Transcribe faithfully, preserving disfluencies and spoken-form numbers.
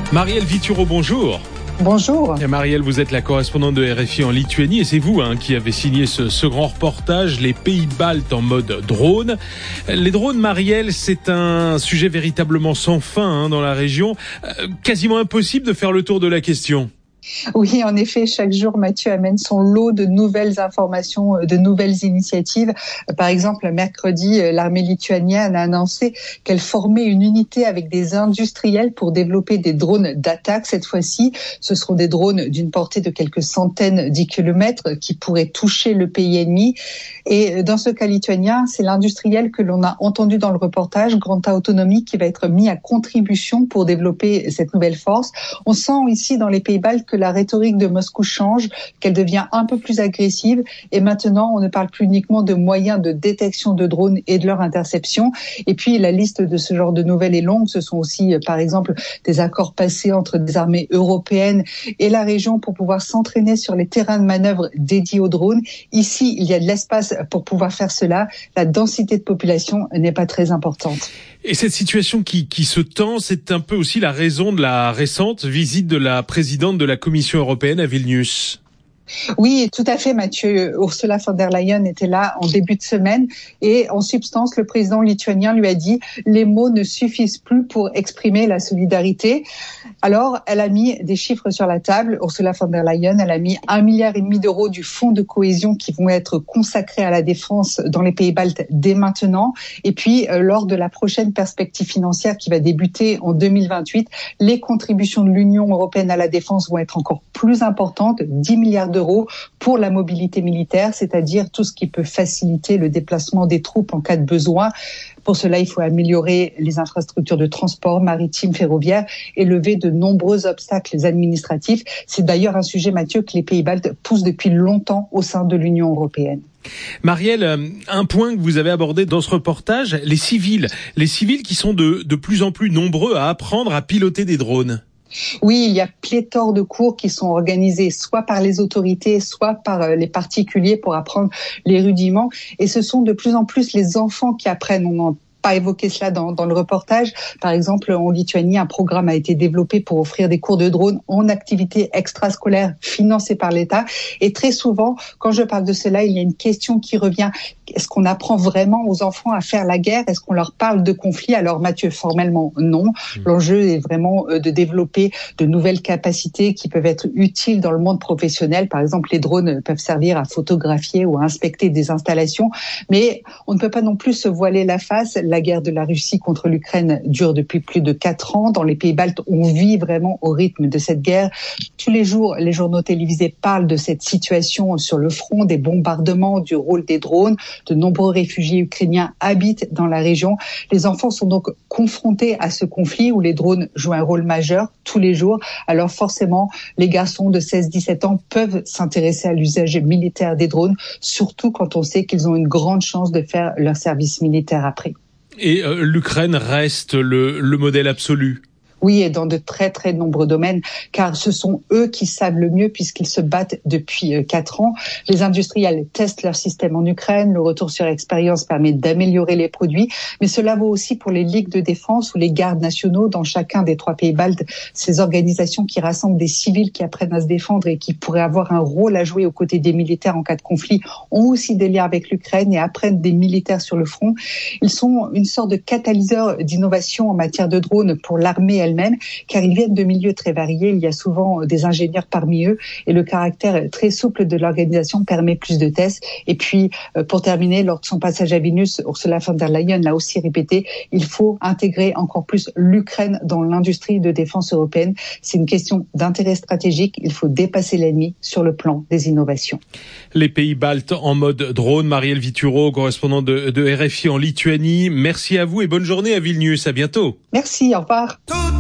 Marielle Vituro, bonjour. Bonjour. Et Marielle, vous êtes la correspondante de R F I en Lituanie et c'est vous hein, qui avez signé ce, ce grand reportage, les pays baltes en mode drone. Les drones, Marielle, c'est un sujet véritablement sans fin hein, dans la région. Euh, quasiment impossible de faire le tour de la question. Oui, en effet, chaque jour, Mathieu amène son lot de nouvelles informations, de nouvelles initiatives. Par exemple, mercredi, l'armée lituanienne a annoncé qu'elle formait une unité avec des industriels pour développer des drones d'attaque. Cette fois-ci, ce seront des drones d'une portée de quelques centaines de kilomètres qui pourraient toucher le pays ennemi. Et dans ce cas lituanien, c'est l'industriel que l'on a entendu dans le reportage, Granta Autonomy, qui va être mis à contribution pour développer cette nouvelle force. On sent ici dans les pays baltes que la rhétorique de Moscou change, qu'elle devient un peu plus agressive et maintenant on ne parle plus uniquement de moyens de détection de drones et de leur interception. Et puis la liste de ce genre de nouvelles est longue. Ce sont aussi par exemple des accords passés entre des armées européennes et la région pour pouvoir s'entraîner sur les terrains de manœuvre dédiés aux drones. Ici, il y a de l'espace pour pouvoir faire cela. La densité de population n'est pas très importante. Et cette situation qui, qui se tend, c'est un peu aussi la raison de la récente visite de la présidente de la Commission européenne à Vilnius. Oui, tout à fait, Mathieu. Ursula von der Leyen était là en début de semaine et en substance, le président lituanien lui a dit « les mots ne suffisent plus pour exprimer la solidarité ». Alors, elle a mis des chiffres sur la table. Ursula von der Leyen, elle a mis un milliard et demi d'euros du fonds de cohésion qui vont être consacrés à la défense dans les pays baltes dès maintenant. Et puis, euh, lors de la prochaine perspective financière qui va débuter en deux mille vingt-huit, les contributions de l'Union européenne à la défense vont être encore plus importantes, dix milliards d'euros pour la mobilité militaire, c'est-à-dire tout ce qui peut faciliter le déplacement des troupes en cas de besoin. Pour cela, il faut améliorer les infrastructures de transport maritime, ferroviaire et lever de nombreux obstacles administratifs. C'est d'ailleurs un sujet, Mathieu, que les pays baltes poussent depuis longtemps au sein de l'Union européenne. Marielle, un point que vous avez abordé dans ce reportage, les civils. Les civils qui sont de, de plus en plus nombreux à apprendre à piloter des drones. Oui, il y a pléthore de cours qui sont organisés soit par les autorités, soit par les particuliers pour apprendre les rudiments. Et ce sont de plus en plus les enfants qui apprennent. On en pas évoqué cela dans, dans le reportage. Par exemple, en Lituanie, un programme a été développé pour offrir des cours de drone en activité extrascolaire financés par l'État. Et très souvent, quand je parle de cela, il y a une question qui revient. Est-ce qu'on apprend vraiment aux enfants à faire la guerre? Est-ce qu'on leur parle de conflit? Alors Mathieu, formellement, non. Mmh. L'enjeu est vraiment de développer de nouvelles capacités qui peuvent être utiles dans le monde professionnel. Par exemple, les drones peuvent servir à photographier ou à inspecter des installations. Mais on ne peut pas non plus se voiler la face. La guerre de la Russie contre l'Ukraine dure depuis plus de quatre ans. Dans les pays baltes, on vit vraiment au rythme de cette guerre. Tous les jours, les journaux télévisés parlent de cette situation sur le front, des bombardements, du rôle des drones. De nombreux réfugiés ukrainiens habitent dans la région. Les enfants sont donc confrontés à ce conflit où les drones jouent un rôle majeur tous les jours. Alors forcément, les garçons de seize à dix-sept ans peuvent s'intéresser à l'usage militaire des drones, surtout quand on sait qu'ils ont une grande chance de faire leur service militaire après. Et euh, l'Ukraine reste le, le modèle absolu. Oui, et dans de très, très nombreux domaines, car ce sont eux qui savent le mieux puisqu'ils se battent depuis quatre ans. Les industriels testent leur système en Ukraine. Le retour sur expérience permet d'améliorer les produits. Mais cela vaut aussi pour les ligues de défense ou les gardes nationaux dans chacun des trois pays baltes. Ces organisations qui rassemblent des civils qui apprennent à se défendre et qui pourraient avoir un rôle à jouer aux côtés des militaires en cas de conflit ont aussi des liens avec l'Ukraine et apprennent des militaires sur le front. Ils sont une sorte de catalyseur d'innovation en matière de drones pour l'armée elle-même, car ils viennent de milieux très variés. Il y a souvent des ingénieurs parmi eux et le caractère très souple de l'organisation permet plus de tests. Et puis, pour terminer, lors de son passage à Vilnius, Ursula von der Leyen l'a aussi répété, il faut intégrer encore plus l'Ukraine dans l'industrie de défense européenne. C'est une question d'intérêt stratégique. Il faut dépasser l'ennemi sur le plan des innovations. Les pays baltes en mode drone. Marielle Vituro, correspondant de, de R F I en Lituanie. Merci à vous et bonne journée à Vilnius. À bientôt. Merci, au revoir.